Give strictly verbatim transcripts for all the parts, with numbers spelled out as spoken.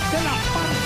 de la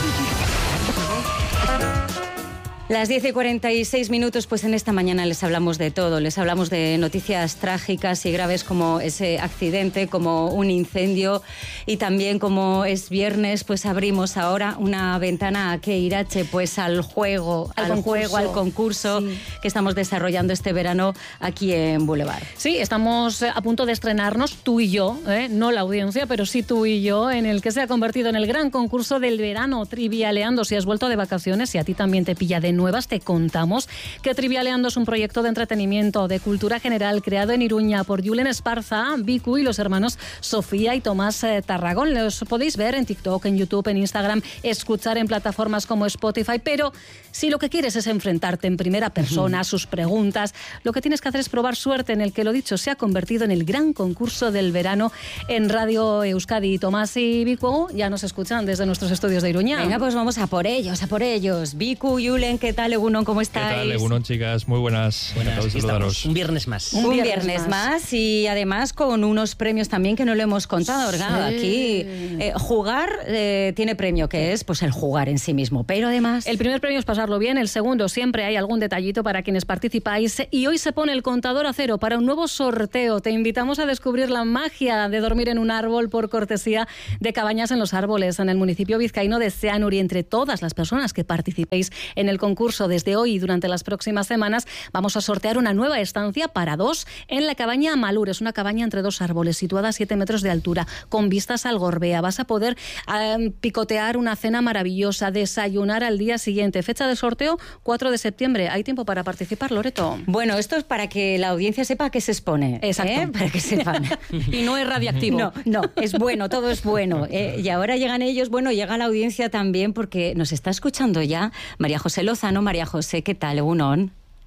participación. Las diez y cuarenta y seis minutos, pues en esta mañana les hablamos de todo. Les hablamos de noticias trágicas y graves como ese accidente, como un incendio, y también como es viernes, pues abrimos ahora una ventana a que Irache, pues al juego, al, al juego, al concurso sí. que estamos desarrollando este verano aquí en Boulevard. Sí, estamos a punto de estrenarnos tú y yo, ¿eh? No la audiencia, pero sí tú y yo, en el que se ha convertido en el gran concurso del verano, Trivialeando. Si has vuelto de vacaciones y a ti también te pilla de nuevas, te contamos que Trivialeando es un proyecto de entretenimiento, de cultura general, creado en Iruña por Julen Esparza, Vicu y los hermanos Sofía y Tomás eh, Tarragón. Los podéis ver en TikTok, en YouTube, en Instagram, escuchar en plataformas como Spotify, pero si lo que quieres es enfrentarte en primera persona a sus preguntas, lo que tienes que hacer es probar suerte en el que, lo dicho, se ha convertido en el gran concurso del verano en Radio Euskadi. Tomás y Vicu ya nos escuchan desde nuestros estudios de Iruña. Venga, pues vamos a por ellos, a por ellos. Vicu, Julen, ¿qué tal? Egunon, ¿cómo estáis? ¿Qué tal, Egunon, chicas? Muy buenas. Buenas, aquí estamos. Un viernes más. Un, un viernes, viernes más. más y además con unos premios también que no lo hemos contado, Orgado. Sí. Aquí eh, jugar eh, tiene premio, que es pues el jugar en sí mismo, pero además... El primer premio es pasarlo bien, el segundo siempre hay algún detallito para quienes participáis, y hoy se pone el contador a cero para un nuevo sorteo. Te invitamos a descubrir la magia de dormir en un árbol por cortesía de Cabañas en los Árboles en el municipio vizcaíno de Seanur, y entre todas las personas que participéis en el concurso desde hoy y durante las próximas semanas vamos a sortear una nueva estancia para dos en la cabaña Malur. Es una cabaña entre dos árboles situada a siete metros de altura con vistas al Gorbea. Vas a poder eh, picotear una cena maravillosa, desayunar al día siguiente. Fecha de sorteo cuatro de septiembre. ¿Hay tiempo para participar, Loreto? Bueno, esto es para que la audiencia sepa a qué se expone. Exacto. ¿eh? Para que sepan. Y no es radiactivo. No, no, es bueno, todo es bueno. Eh, y ahora llegan ellos, bueno, llega la audiencia también, porque nos está escuchando ya María José Lozano. María José, ¿qué tal, Egunon?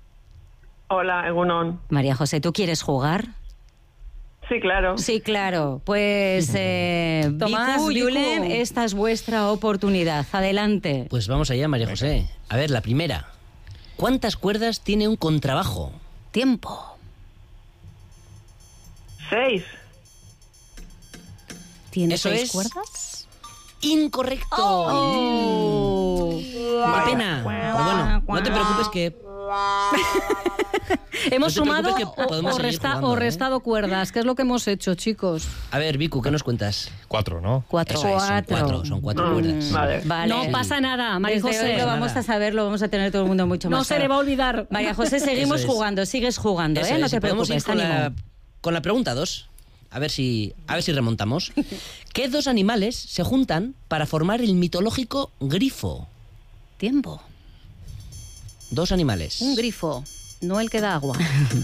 Hola, Egunon. María José, ¿tú quieres jugar? Sí, claro. Sí, claro. Pues, eh, Tomás, Vicu, Julen, esta es vuestra oportunidad. Adelante. Pues vamos allá, María José. A ver, la primera. ¿Cuántas cuerdas tiene un contrabajo? Tiempo. Seis. ¿Tiene ¿Eso seis es? cuerdas? ¡Incorrecto! Oh. ¡Qué pena! Pero bueno, no te preocupes que... Hemos no sumado que o, o, resta, jugando, o restado ¿eh? cuerdas, que es lo que hemos hecho, chicos. A ver, Vicu, ¿qué nos cuentas? Cuatro, ¿no? Cuatro. Eso es, son cuatro, son cuatro Mm, cuerdas. Vale. Vale. No pasa nada, María Desde José. hoy lo vamos a saber, lo vamos a tener todo el mundo mucho más No se claro. le va a olvidar. María José, seguimos Eso es. jugando, sigues jugando, Eso ¿eh? No es, te y podemos ir preocupes, con ánimo. la, con la pregunta dos. A ver si, a ver si remontamos. ¿Qué dos animales se juntan para formar el mitológico grifo? Tiempo. Dos animales. Un grifo, no el que da agua.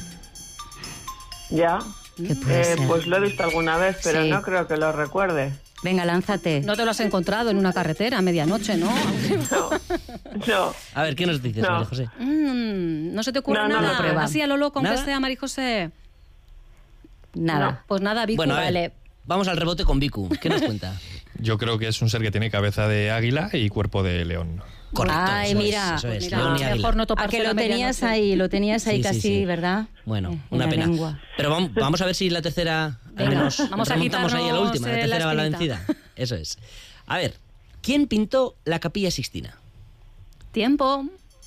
Ya. ¿Qué puede Eh, ser? pues lo he visto alguna vez, pero Sí. no creo que lo recuerde. Venga, lánzate. No te lo has encontrado en una carretera a medianoche, ¿no? No. No. A ver, ¿qué nos dices, No. María José? Mm, no se te ocurre No, no nada. lo prueba. Así a lo loco, aunque ¿Nada? sea, María José. Nada. No. Pues nada, Vicu, Bueno, a ver, vale. vamos al rebote con Vicu. ¿Qué nos cuenta? Yo creo que es un ser que tiene cabeza de águila y cuerpo de león. Correcto. Ay, eso mira, es, eso es. Mira, León y águila. mejor no A toparse que la lo tenías medianoche. ahí, lo tenías ahí Sí, sí, casi, sí. ¿verdad? Bueno, Eh, en una la pena. lengua. Pero vamos, vamos a ver si la tercera... al Venga, menos vamos a remontamos ahí a la quitarnos, última, la eh, la tercera va la espinita. vencida. Eso es. A ver, ¿quién pintó la Capilla Sixtina? Tiempo.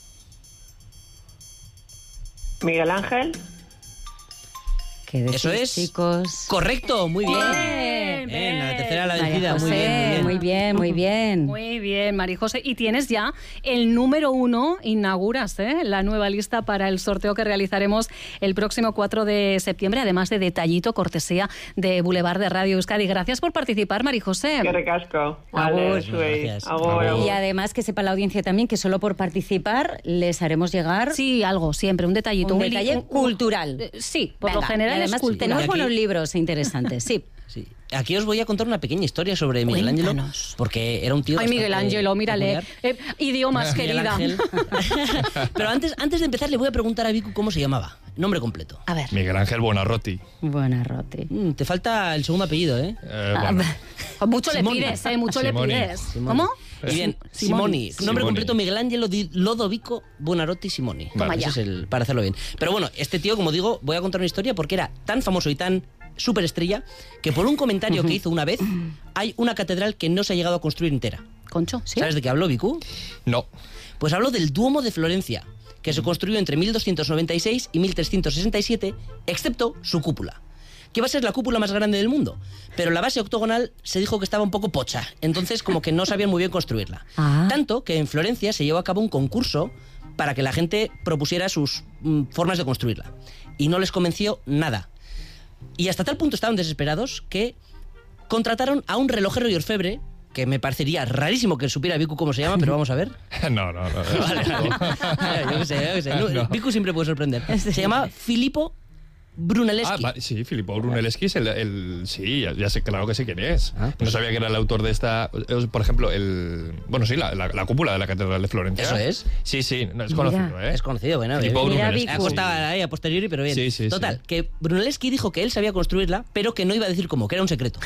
Miguel Ángel. ¿Qué decís, Eso es. chicos? Correcto, muy bien. Bien, Bien, la tercera la María vencida, muy José, bien, muy bien. muy bien, muy bien. Muy bien, María José. Y tienes ya el número uno, inauguras ¿eh? la nueva lista para el sorteo que realizaremos el próximo cuatro de septiembre, además de detallito, cortesía de Boulevard de Radio Euskadi. Gracias por participar, María José. Qué recasco. Agur. Vale, eso es. Gracias. Agur, Agur. agur. Y además que sepa la audiencia también que solo por participar les haremos llegar Sí, algo, siempre, un detallito. un li- detalle un- cultural. Eh, Sí, por Venga, lo general y además es cultural. tenemos Aquí- buenos libros interesantes, sí. Sí. Aquí os voy a contar una pequeña historia sobre Miguel Ángelo, Cuéntanos. porque era un tío Ay, bastante Miguel Ángelo, mírale. peculiar. Eh, idiomas, Miguel querida. Ángel. Pero antes, antes de empezar le voy a preguntar a Vicu cómo se llamaba. Nombre completo. A ver. Miguel Ángel Buonarroti. Buena Roti. Mm, te falta el segundo apellido, ¿eh? Eh, bueno, Mucho le Simoni. pides, ¿eh? Mucho Simoni. le pides. Simoni. ¿Cómo? Y bien, Simoni. Simoni. Nombre Simoni. completo Miguel Ángelo di Lodovico Buonarroti Simoni. Toma Ese ya. es el, para hacerlo bien. Pero bueno, este tío, como digo, voy a contar una historia porque era tan famoso y tan superestrella que por un comentario que hizo una vez hay una catedral que no se ha llegado a construir entera. Concho, ¿sí? ¿Sabes de qué hablo, Vicu? No. Pues hablo del Duomo de Florencia, que se construyó entre mil doscientos noventa y seis y mil trescientos sesenta y siete, excepto su cúpula, que va a ser la cúpula más grande del mundo. Pero la base octogonal se dijo que estaba un poco pocha, entonces como que no sabían muy bien construirla. Ah. Tanto que en Florencia se llevó a cabo un concurso para que la gente propusiera sus mm, formas de construirla. Y no les convenció nada. Y hasta tal punto estaban desesperados que contrataron a un relojero y orfebre, que me parecería rarísimo que supiera Vicu cómo se llama, pero vamos a ver. No, no, no. Vale, vale. Yo qué sé, yo qué sé. No, No. Vicu siempre puede sorprender. Se llama Filippo Brunelleschi. Ah, va- sí, Filippo Brunelleschi es el, el- sí, ya, ya sé, claro que sé quién es. Ah, pues- No sabía que era el autor de esta, eh, por ejemplo, el, bueno, sí, la, la- la cúpula de la Catedral de Florencia. Eso es. Sí, sí, no, es Mira. conocido, ¿eh? Es conocido, bueno. Filippo bien. Mira, Brunelleschi. Vicu. Ha costado ahí a posteriori, pero bien. Sí, sí, Total, sí. que Brunelleschi dijo que él sabía construirla, pero que no iba a decir cómo, que era un secreto.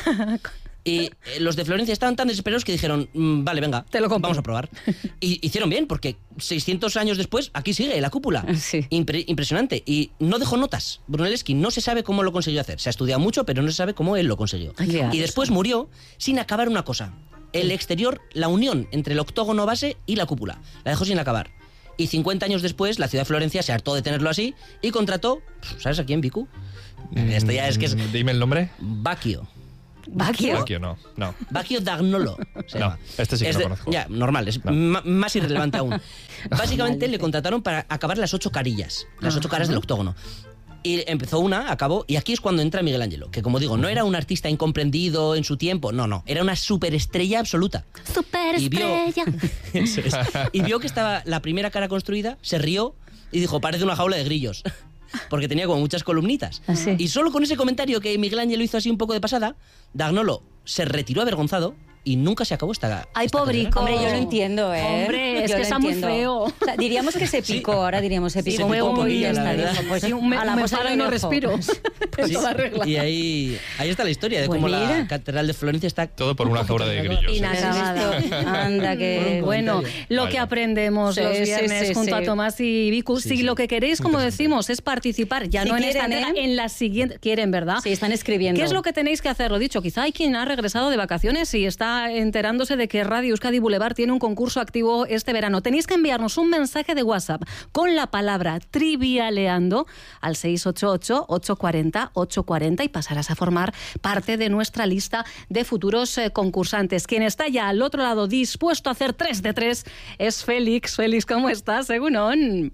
Y eh, los de Florencia estaban tan desesperados que dijeron, "Mm, vale, venga, Te lo compro". vamos a probar. Y hicieron bien, porque seiscientos años después, aquí sigue la cúpula. Sí. Impre- impresionante. Y no dejó notas. Brunelleschi no se sabe cómo lo consiguió hacer. Se ha estudiado mucho, pero no se sabe cómo él lo consiguió. Ya. Y después murió sin acabar una cosa. El exterior, la unión entre el octógono base y la cúpula. La dejó sin acabar. Y cincuenta años después, la ciudad de Florencia se hartó de tenerlo así y contrató, ¿sabes a quién, Vicu? Esto ya es que es Mm, Dime el nombre. Bacchio. ¿Bacchio? Bacchio, no. No. Bacchio d'Agnolo. se No, llama. este sí que Es no de- conozco. Ya, normal, es No. ma- más irrelevante aún. Básicamente le contrataron para acabar las ocho carillas, las ocho caras del octógono. Y empezó una, acabó, y aquí es cuando entra Miguel Ángelo, que como digo, no era un artista incomprendido en su tiempo, no, no, era una superestrella absoluta. Y vio, Eso es. Y vio que estaba la primera cara construida, se rió y dijo, parece una jaula de grillos. Porque tenía como muchas columnitas. Ah, sí. Y solo con ese comentario que Miguel Ángelo hizo así un poco de pasada, D'Agnolo se retiró avergonzado y nunca se acabó esta. Ay, esta pobrico. Hombre, yo lo entiendo, ¿eh? Hombre, es Yo que lo está muy entiendo. feo. O sea, diríamos que se picó, ahora diríamos se Sí, picó se picó un poco y poquillo, ya la está. verdad. Dijo, pues Sí, un me, a la me posada paro y no lo dejo. respiro. Pero Sí, toda regla. y ahí, ahí está la historia de Pues cómo la mira. Catedral de Florencia está... Todo por una jaula de grillos. Y ¿eh? nada. Inacabada. Anda, que... Bueno, lo Vale. que aprendemos Sí, los sí, viernes sí, junto sí. a Tomás y Vicu, Sí, si sí. lo que queréis, como decimos, es participar, ya Si no en esta quieren, entrega, ¿eh? en la siguiente, quieren, ¿verdad? Sí, están escribiendo. ¿Qué es lo que tenéis que hacer? Lo dicho, quizá hay quien ha regresado de vacaciones y está enterándose de que Radio Euskadi Boulevard tiene un concurso activo este verano. Tenéis que enviarnos un mensaje de WhatsApp con la palabra trivialeando al seis ocho ocho, ocho cuatro cero, ocho cuatro cero y pasarás a formar parte de nuestra lista de futuros eh, concursantes. Quien está ya al otro lado dispuesto a hacer tres de tres es Félix. Félix, ¿cómo estás? Según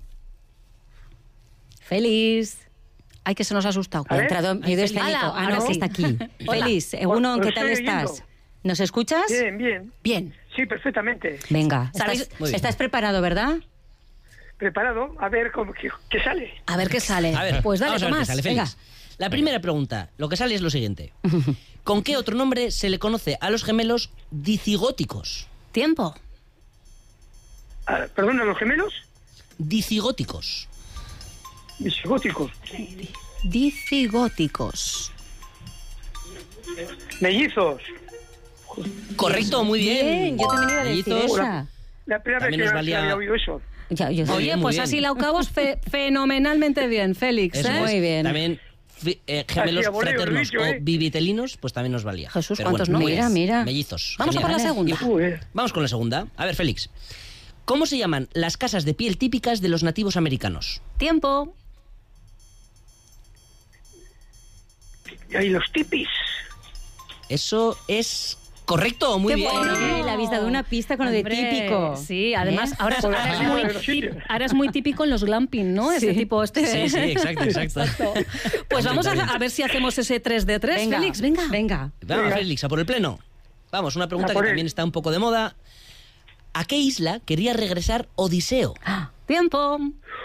Feliz. Ay, que se nos ha asustado. Ha entrado en medio escénico. Ala, Ah, no, ahora que sí. está aquí. Hola. Feliz, Egunon, Os ¿qué tal estoy estás? oyendo. ¿Nos escuchas? Bien, bien. Bien. Sí, perfectamente. Venga, ¿Sabéis? estás, Muy bien. estás preparado, ¿verdad? Preparado a ver cómo, qué, qué sale. A ver qué sale. A ver, pues dale, vamos a ver qué Tomás. sale, Venga. Félix. La primera pregunta, lo que sale es lo siguiente. ¿Con qué otro nombre se le conoce a los gemelos dicigóticos? Tiempo. Ah, ¿Perdón, a los gemelos? Dicigóticos. Visigóticos. Dicigóticos. Mellizos. Correcto, muy bien. Bien, yo también iba a decir Mellizos. esa. La primera También vez nos que valía- había oído eso. Ya, yo- Muy Oye, bien, muy pues bien. así la acabamos fe- fenomenalmente bien, Félix. Eso ¿eh? es. Muy bien. También fi- eh, gemelos Así a voleo, fraternos Luis, yo, o ¿eh? bivitelinos, pues también nos valía. Jesús, Pero ¿cuántos bueno, nombres? Mira, mira. Mellizos. Vamos a por la Genial. segunda. Joder. Vamos con la segunda. A ver, Félix. ¿Cómo se llaman las casas de piel típicas de los nativos americanos? Tiempo. Y ahí los tipis. Eso es correcto, muy Qué bien. bueno. Eh, le habéis dado una pista con lo de Hombre, típico. Sí, además ¿Eh? ahora, ahora es muy, tip- ahora es muy típico en los glamping, ¿no? Ese Sí. tipo este. Sí, sí, exacto, exacto. Pues vamos a, a ver si hacemos ese tres de tres, Venga, Félix, venga. Venga. Vamos, Venga. Félix, a por el pleno. Vamos, una pregunta A por que él. también está un poco de moda. ¿A qué isla quería regresar Odiseo? Tiempo.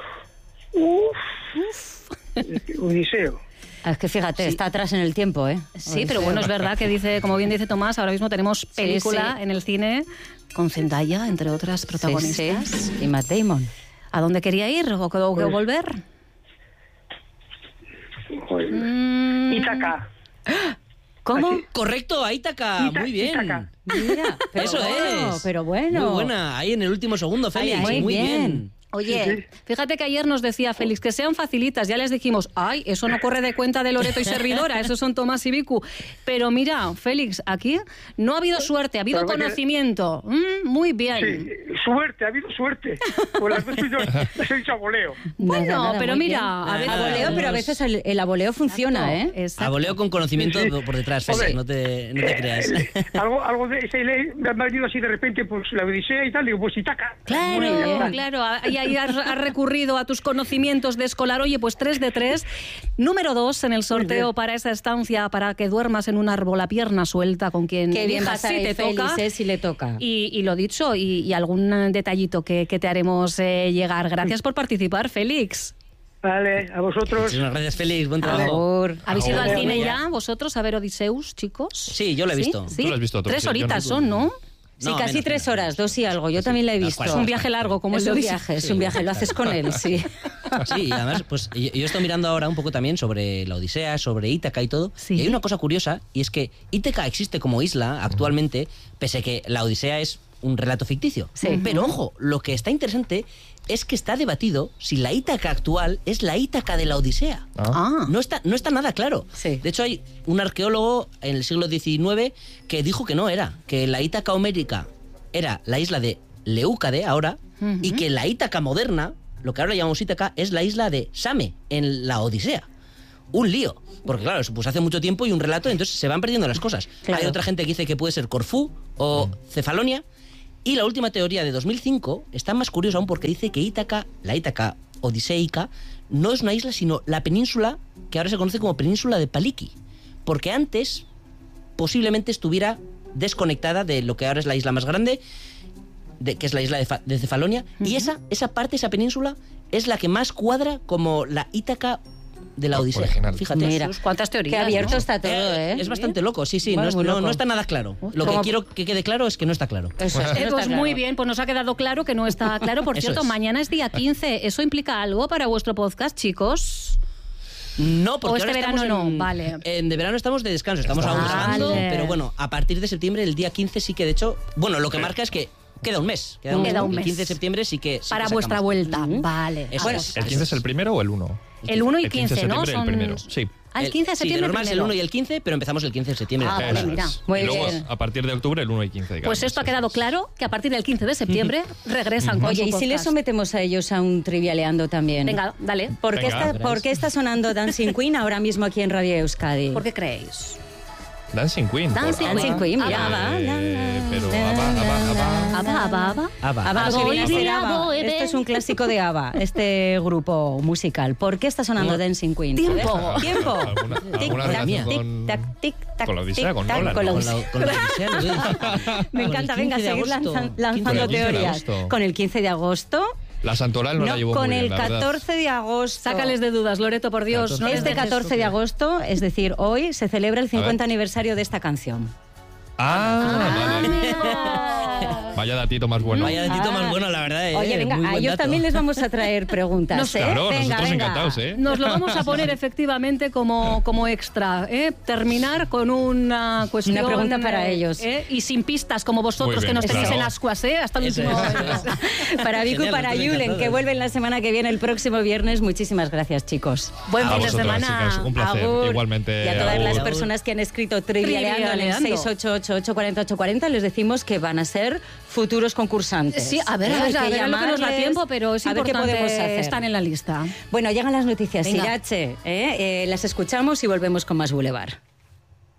Odiseo. Es que fíjate, está atrás en el tiempo, ¿eh? Sí, pero bueno, es verdad que dice, como bien dice Tomás, ahora mismo tenemos película sí. en el cine con Zendaya, entre otras protagonistas. Sí, sí. Y Matt Damon. ¿A dónde quería ir o que, o que Pues- volver? Joder. Mm, Ítaca. ¿Cómo? Así. Correcto, a Ítaca, Ita- muy bien. Ítaca. Mira, pero Eso bueno, es. pero bueno. Muy buena, ahí en el último segundo, Félix. Ay, ay, muy bien. bien. Oye, Sí, sí. fíjate que ayer nos decía Félix que sean facilitas, ya les dijimos, ay, eso no corre de cuenta de Loreto y Servidora, esos son Tomás y Vicu. Pero mira, Félix, aquí no ha habido suerte, ha habido Pero que- conocimiento. ¿Mm? muy bien. Sí, suerte, ha habido suerte. Pues las dos yo las he dicho a voleo. Bueno, Nada, nada, pero muy mira, bien. a veces... A voleo, pero a veces el, el aboleo funciona, ¿eh? Exacto. A voleo con conocimiento Sí, sí. por detrás, Hombre. Félix, no te, no te creas. Eh, algo, algo de ese ley me ha venido así de repente, pues la Odisea y tal, digo, pues Ítaca. Claro, Bueno, ya está. claro, y ahí has, has recurrido a tus conocimientos de escolar. Oye, pues tres de tres. Número dos en el sorteo para esa estancia, para que duermas en un árbol a pierna suelta con quien Qué bien elijas vas a si ir, te Félix, toca. eh, si le toca. Y, y lo dicho, y, y algún detallito que, que te haremos eh, llegar. Gracias por participar, Félix. Vale, a vosotros. Muchísimas gracias, Félix. Buen trabajo. Agur. ¿Habéis ido al Agur. cine ya, vosotros, a ver Odiseus, chicos? Sí, yo lo he visto. ¿Sí? Tú lo has visto, tú, Tres sí, yo no. horitas son, ¿no? Sí, No, casi menos, tres menos, horas, dos y algo. Yo también la he No, visto. cuál, Es un viaje largo, como es se un dice. viaje, es un viaje. Lo haces con él, sí. Sí, y además, pues yo, yo estoy mirando ahora un poco también sobre la Odisea, sobre Ítaca y todo. Sí. Y hay una cosa curiosa, y es que Ítaca existe como isla actualmente, pese a que la Odisea es un relato ficticio. Sí. Pero ojo, lo que está interesante es que está debatido si la Ítaca actual es la Ítaca de la Odisea. Ah. No está, no está nada claro. Sí. De hecho, hay un arqueólogo en el siglo diecinueve que dijo que no era, que la Ítaca homérica era la isla de Leucade ahora, Ujú. y que la Ítaca moderna, lo que ahora llamamos Ítaca, es la isla de Same, en la Odisea. Un lío. Porque claro, eso pues hace mucho tiempo y un relato, entonces se van perdiendo las cosas. Claro. Hay otra gente que dice que puede ser Corfú o Cefalonia. Y la última teoría de dos mil cinco está más curiosa aún porque dice que Ítaca, la Ítaca odiseica, no es una isla, sino la península que ahora se conoce como península de Paliki. Porque antes posiblemente estuviera desconectada de lo que ahora es la isla más grande, de, que es la isla de, Fa- de Cefalonia. Y esa, esa parte, esa península, es la que más cuadra como la Ítaca de la Odisea. Original. Fíjate. Mira, Jesús, cuántas teorías, Qué abierto ¿no? está todo, ¿eh? Es bastante loco, sí, sí. Bueno, no, es- muy no- loco. no está nada claro. Lo que Como- quiero que quede claro es que no está claro. Eso es, que Eh, no pues está muy claro. bien, pues nos ha quedado claro que no está claro. Por Eso cierto, es. mañana es día quince. ¿Eso implica algo para vuestro podcast, chicos? No, porque ¿O este ahora estamos verano no? en, Vale. en de verano estamos de descanso, estamos aún Vale. grabando, pero bueno, a partir de septiembre, el día quince sí que de hecho, bueno, lo que marca es que queda un mes. Queda un, Queda un el mes. quince de septiembre sí que sí Para que vuestra sacamos. vuelta. Vale. Eso Bueno, es. ¿El quince es el primero o el uno? el uno y El quince de quince, ¿no? septiembre, el primero, sí. Ah, el quince de Sí, septiembre de normal es el primero. uno y el quince, pero empezamos el quince de septiembre. Ah, vale, Eso mira. es. Muy y luego, bien. a partir de octubre, el uno y quince, digamos. Pues esto ha Eso quedado es. claro, que a partir del quince de septiembre regresan con Oye, su ¿y si les podcast. sometemos a ellos a un trivialeando también? Venga, dale. ¿Por qué, Venga. está, ¿Por qué está sonando Dancing Queen ahora mismo aquí en Radio Euskadi? ¿Por qué creéis? Dancing Queen. por Dancing ABBA. Dancing Queen, mira, Abba. ABBA, la, la, Eh, pero la, ABBA, la, ABBA, la. ABBA. Abba, abba, abba. Abba. ABBA, lo que viene a ser Abba. ABBA. Esto es un clásico de ABBA, este grupo musical. ¿Por qué está sonando Dancing Queen? Tiempo. A ver, Tiempo. ¿Alguna- Tic, alguna tac, relación tic, con- tac, tic, tac, con la Odisea, tic, con tac, Nolan, con la ¿no? Con la, Odisea. con la Odisea, lo digo. Me Con encanta, el venga, quince de seguir agosto. lanzan- quince de lanzando agosto. teorías. agosto. Con el quince de agosto. La Santoral no, la llevo con muy el bien, la verdad. catorce de agosto. Sácales de dudas, Loreto, por Dios. No les Este dejes catorce de agosto, es decir, hoy, se celebra el cincuenta ver. aniversario de esta canción. Ah, vale. amigo. Vaya datito más bueno. Vaya datito Ah. más bueno, la verdad. eh, Oye, venga, muy a buen ellos dato. también les vamos a traer preguntas. No ¿eh? sé, Claro, Venga, nosotros venga. encantados, ¿eh? Nos lo vamos a poner efectivamente como, como extra. ¿eh? Terminar con una cuestión. Una pregunta para eh, ellos. ¿eh? Y sin pistas, como vosotros, Muy bien, que nos tenéis claro. en ascuas, ¿eh? Hasta el Eso último. es, eso es. Para Vicu y Genial, para nosotros Julen, encantados. que vuelven la semana que viene, el próximo viernes. Muchísimas gracias, chicos. Buen A fin de vosotras, semana. chicas, un placer. Agur. Igualmente. Y a todas las agur. personas que han escrito trivialeando en el Trivialeando. seis ocho ocho, ocho cuatro ocho, ocho cuatro cero, les decimos que van a ser futuros concursantes. Sí, a ver, ¿Eh? a ver, Hay a que ver lo que nos da llamarles, tiempo, pero es a ver qué importante podemos hacer. estar en la lista. Bueno, llegan las noticias, Venga. Irache. ¿eh? Eh, las escuchamos y volvemos con más Boulevard.